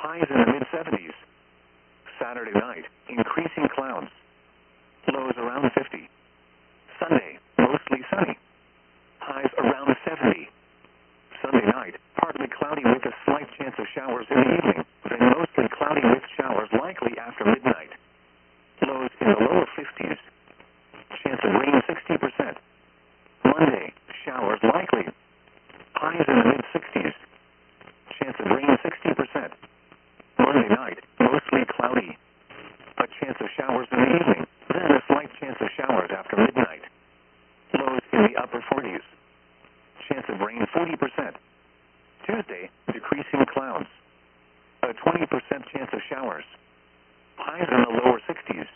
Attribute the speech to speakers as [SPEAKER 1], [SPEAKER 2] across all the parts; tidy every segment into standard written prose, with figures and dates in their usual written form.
[SPEAKER 1] Highs in the mid-70s. Saturday night, increasing clouds. Lows around 50. Sunday, mostly sunny. Highs around 70. Sunday night, partly cloudy with a slight chance of showers in the evening, then mostly cloudy with showers likely after midnight. Lows in the lower 50s. Chance of rain 60%. Monday, showers likely. Highs in the mid-60s. Chance of rain 60%. Monday night, mostly cloudy. A chance of showers in the evening, then a slight chance of showers after midnight. Lows in the upper 40s. Chance of rain 40%. Tuesday, decreasing clouds. A 20% chance of showers. Highs in the lower 60s.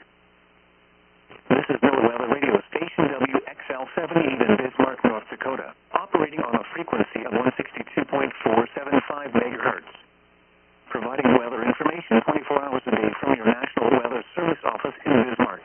[SPEAKER 1] This is NOAA Weather Radio Station WXL-78 in Bismarck, North Dakota, operating on a frequency of 162.475 megahertz. Providing weather information 24 hours a day from your National Weather Service office in Bismarck.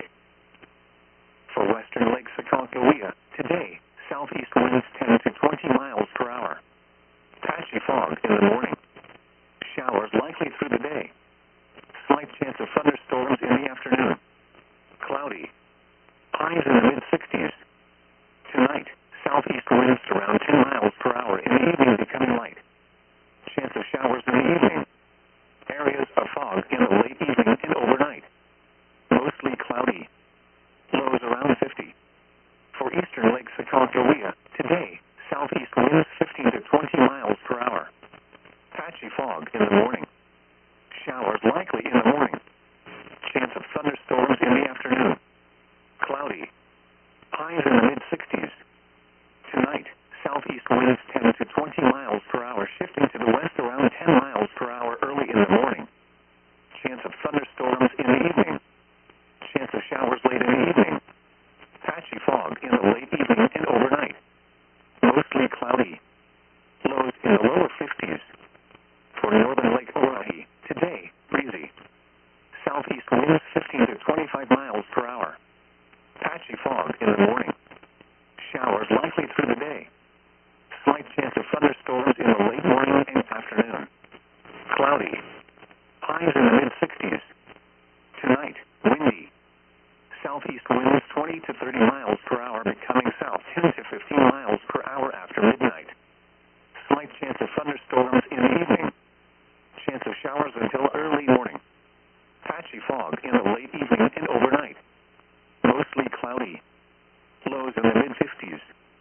[SPEAKER 1] For western Lake Sakakawea, today, southeast winds 10 to 20 miles per hour. Patchy fog in the morning. Showers likely through the day. Slight chance of thunderstorms in the afternoon. Cloudy. Highs in the mid-60s. Tonight, southeast winds around 10 miles per hour in the evening becoming light. Chance of showers in the evening. Areas of fog in the late evening and overnight. Mostly cloudy. Lows around 50. For eastern Lake Sakakawea, today, southeast winds 15 to 20 miles per hour. Patchy fog in the morning. Showers likely in the morning. Chance of thunderstorms in the afternoon. Cloudy. Highs in the mid-60s. Tonight, southeast winds 10 to 20 miles per hour, shifting to the west around 10 miles per hour early in the morning. Chance of thunderstorms in the evening. Chance of showers late in the evening. Patchy fog in the late evening and overnight. Mostly cloudy. Lows in the lower 50s. For northern Lake Oahe, today, breezy. Southeast winds 15 to 25 miles per hour. Patchy fog in the morning. Showers likely through the day. Slight chance of thunderstorms in the late morning and afternoon. Cloudy. Highs in the mid-60s. Tonight, windy. Southeast winds 20 to 30 miles per hour, becoming south 10 to 15 miles per hour after midnight. Slight chance of thunderstorms in the evening. Chance of showers until early morning. Patchy fog in the late evening and overnight. Mostly cloudy. Lows in the mid-50s.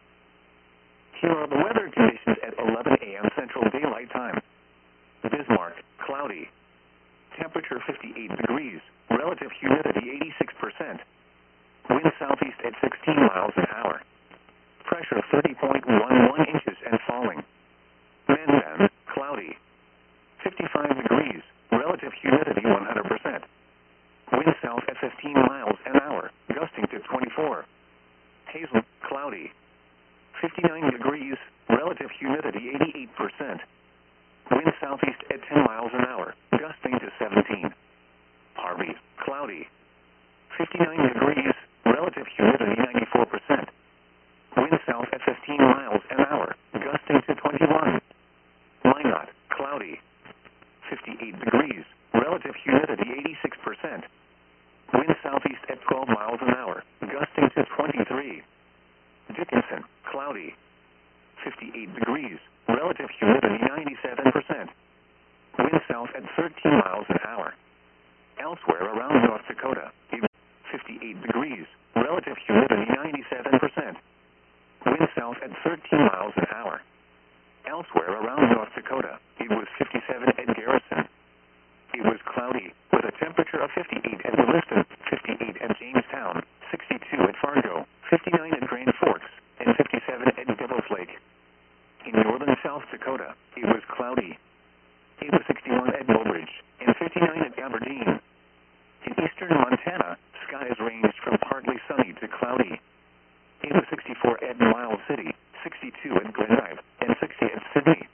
[SPEAKER 1] Here are the weather conditions at 11 a.m. Central Daylight Time. Bismarck, cloudy. Temperature 58 degrees. Relative humidity 86%. Wind southeast at 16 miles an hour. Pressure 30.11 inches and falling. Mandan, cloudy. 55 degrees. Relative humidity 100%. Wind south at 15 miles an hour, gusting to 24. Hazel, cloudy. 59 degrees. Relative humidity 88%. Wind southeast at 10 miles an hour, gusting to 17. Harvey, cloudy. 59 degrees. Relative humidity 94%. Wind south at 15 miles an hour, gusting to 21. Minot, cloudy. 58 degrees. Relative humidity 86%. Wind southeast at 12 miles an hour, gusting to 23. Dickinson, cloudy. 58 degrees. Relative humidity 97%. Wind south at 13 miles an hour. Elsewhere around North Dakota, 58 degrees. Relative humidity 97%. Wind south at 13 miles an hour. Elsewhere around North Dakota, it was 57 at Garrison. It was cloudy, with a temperature of 58 at Williston, 58 at Jamestown, 62 at Fargo, 59 at Grand Forks, and 57 at Devil's Lake. In northern South Dakota, it was cloudy. It was 61 at Mobridge, and 59 at Aberdeen. In eastern Montana, skies ranged from partly sunny to cloudy. It was 64 at Miles City, 62 at Glendive, and 60 at Sydney.